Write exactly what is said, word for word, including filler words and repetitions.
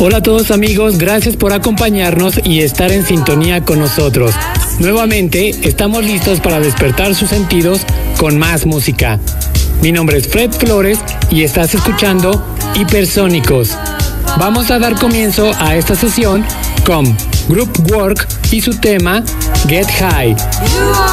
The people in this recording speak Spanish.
Hola a todos amigos, gracias por acompañarnos y estar en sintonía con nosotros. Nuevamente estamos listos para despertar sus sentidos con más música. Mi nombre es Fred Flores y estás escuchando Hipersónicos. Vamos a dar comienzo a esta sesión con Group Work y su tema Get High.